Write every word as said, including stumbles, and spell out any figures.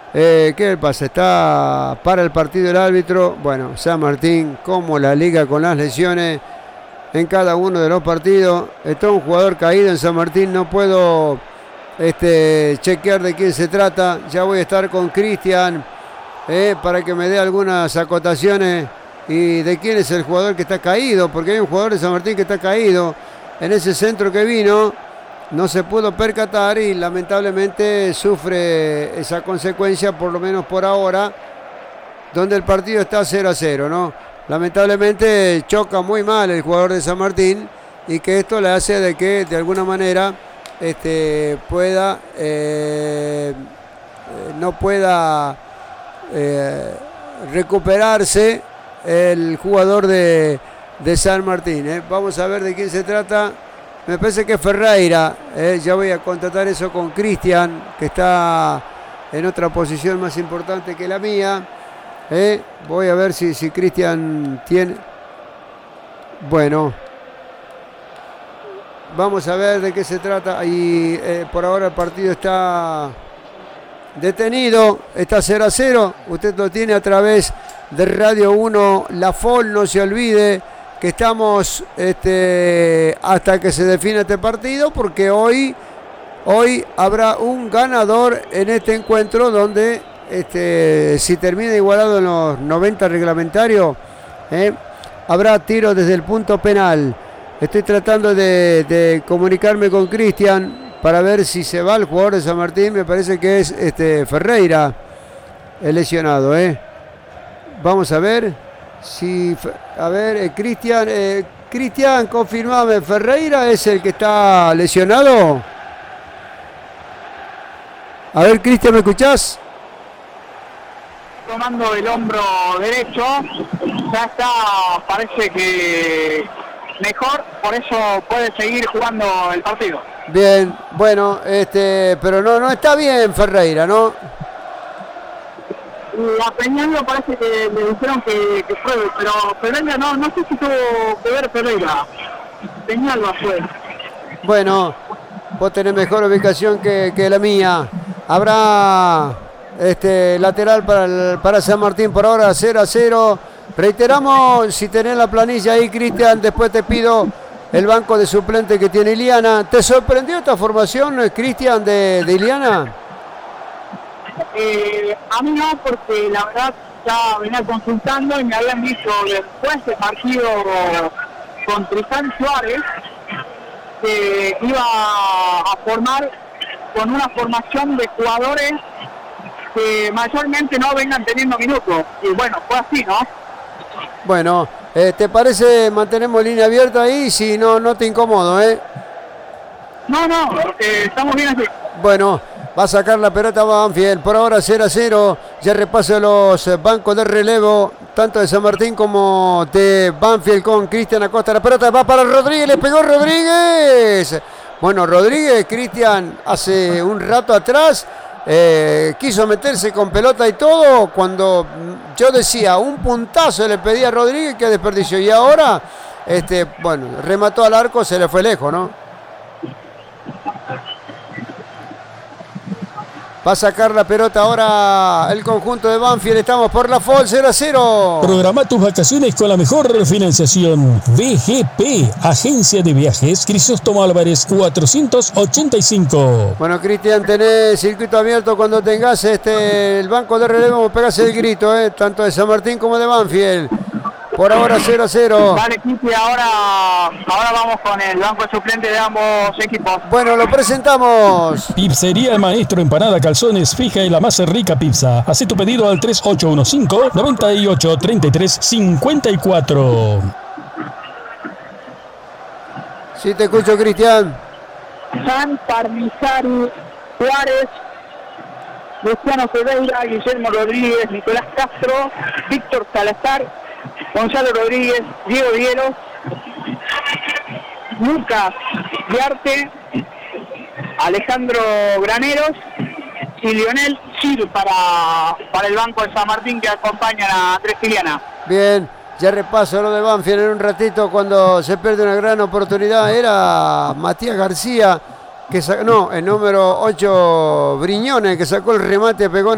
Eh, ¿Qué le pasa? Está para el partido el árbitro. Bueno, San Martín, como la liga con las lesiones en cada uno de los partidos. Está un jugador caído en San Martín. No puedo este, chequear de quién se trata. Ya voy a estar con Cristian eh, para que me dé algunas acotaciones y de quién es el jugador que está caído, porque hay un jugador de San Martín que está caído en ese centro que vino. No se pudo percatar y lamentablemente sufre esa consecuencia, por lo menos por ahora, donde el partido está cero a cero, ¿no? Lamentablemente choca muy mal el jugador de San Martín y que esto le hace de que de alguna manera este, pueda eh, no pueda eh, recuperarse el jugador de, de San Martín, ¿eh? Vamos a ver de quién se trata. Me parece que es Ferreira, eh, ya voy a contratar eso con Cristian, que está en otra posición más importante que la mía. Eh. Voy a ver si, si Cristian tiene... Bueno, vamos a ver de qué se trata. Y eh, por ahora el partido está detenido, está cero a cero. Usted lo tiene a través de Radio uno, La Fol, no se olvide que estamos este, hasta que se define este partido, porque hoy, hoy habrá un ganador en este encuentro donde este, si termina igualado en los noventa reglamentarios, eh, habrá tiro desde el punto penal. Estoy tratando de, de comunicarme con Cristian para ver si se va el jugador de San Martín. Me parece que es este, Ferreira el lesionado. Eh. Vamos a ver. Sí, a ver, eh, Cristian, eh, Cristian, confirmame, ¿Ferreira es el que está lesionado? A ver, Cristian, ¿me escuchás? Tomando el hombro derecho, ya está, parece que mejor, por eso puede seguir jugando el partido. Bien, bueno, este, pero no, no está bien Ferreira, ¿no? La Peñalba parece que le dijeron que, que fue, pero Pereira no, no sé si tuvo que ver Pereira. Peñalba fue. Bueno, vos tenés mejor ubicación que, que la mía. Habrá este lateral para, el, para San Martín por ahora, cero a cero. Reiteramos, si tenés la planilla ahí, Cristian, después te pido el banco de suplente que tiene Iliana. ¿Te sorprendió esta formación, Cristian, de, de Iliana? Eh, a mí no, porque la verdad ya venía consultando y me habían dicho después del partido con Tristan Suárez que iba a formar con una formación de jugadores que mayormente no vengan teniendo minutos. Y bueno, fue así, ¿no? Bueno, eh, ¿te parece mantenemos línea abierta ahí? Si no, no te incomodo, ¿eh? No, no, eh, estamos bien así. Bueno, va a sacar la pelota Banfield. Por ahora cero a cero. Ya repaso los bancos de relevo, tanto de San Martín como de Banfield con Cristian Acosta. La pelota va para Rodríguez. Le pegó Rodríguez. Bueno, Rodríguez, Cristian, hace un rato atrás eh, quiso meterse con pelota y todo. Cuando yo decía un puntazo le pedía a Rodríguez, que desperdicio. Y ahora, este, bueno, remató al arco, se le fue lejos, ¿no? Va a sacar la pelota ahora el conjunto de Banfield. Estamos por la Fol, cero a cero. Programa tus vacaciones con la mejor financiación. V G P, Agencia de Viajes Crisóstomo Álvarez cuatrocientos ochenta y cinco. Bueno, Cristian, tenés circuito abierto cuando tengas este el banco de relevo. Pegás el grito, eh, tanto de San Martín como de Banfield. Por ahora cero a cero. Dale, Kiki, ahora, ahora vamos con el banco de suplente de ambos equipos. Bueno, lo presentamos. Pizzería El Maestro, empanada, calzones, fija y la más rica pizza. Hacé tu pedido al tres ocho uno cinco, nueve ocho tres tres cinco cuatro. Sí, te escucho, Cristian. San Parmisari, Juárez, Luciano Ferreira, Guillermo Rodríguez, Nicolás Castro, Víctor Salazar, Gonzalo Rodríguez, Diego Diero, Lucas Diarte, Alejandro Graneros y Lionel Gil para, para el banco de San Martín que acompañan a Andrés Iliana. Bien, ya repaso lo de Banfield en un ratito cuando se pierde una gran oportunidad. Era Matías García, que sacó, no, el número ocho Briñones, que sacó el remate, pegó